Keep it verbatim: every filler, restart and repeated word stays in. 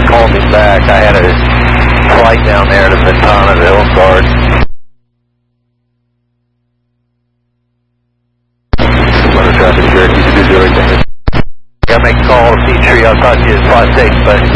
called me back. I had a flight down there to Ventana, the Hills Guard. Motor traffic, Cherokee, to do everything. Gotta make a call to Petrie. I'll talk to you at five six, but